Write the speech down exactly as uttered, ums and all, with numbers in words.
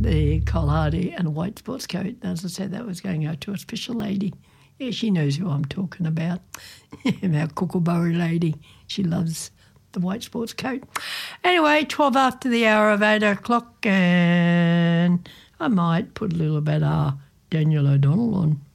the Cole Hardy and a white sports coat. As I said, that was going out to a special lady. Yeah, she knows who I'm talking about. Our Kookaburra lady. She loves the white sports coat. Anyway, twelve after the hour of eight o'clock, and I might put a little bit of Daniel O'Donnell on.